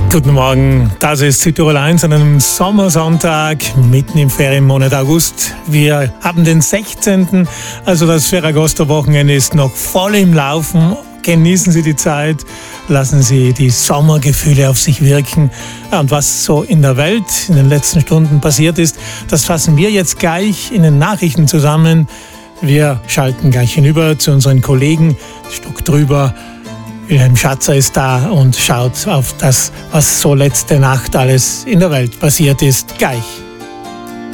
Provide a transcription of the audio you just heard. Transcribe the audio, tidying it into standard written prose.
Guten Morgen, das ist Südtirol 1 an einem Sommersonntag mitten im Ferienmonat August. Wir haben den 16., also das Ferragosto-Wochenende ist noch voll im Laufen. Genießen Sie die Zeit, lassen Sie die Sommergefühle auf sich wirken. Und was so in der Welt in den letzten Stunden passiert ist, das fassen wir jetzt gleich in den Nachrichten zusammen. Wir schalten gleich hinüber zu unseren Kollegen, Stock drüber. Wilhelm Schatzer ist da und schaut auf das, was so letzte Nacht alles in der Welt passiert ist, gleich.